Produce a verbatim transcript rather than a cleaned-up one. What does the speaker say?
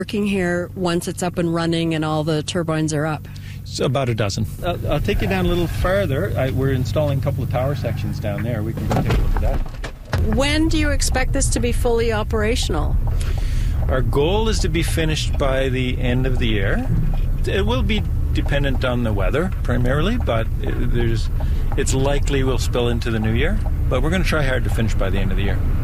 working here once it's up and running and all the turbines are up? It's about a dozen. I'll, I'll take you down a little further. I, we're installing a couple of tower sections down there. We can go take a look at that. When do you expect this to be fully operational? Our goal is to be finished by the end of the year. It will be dependent on the weather primarily, but it, there's, it's likely we'll spill into the new year. But we're going to try hard to finish by the end of the year.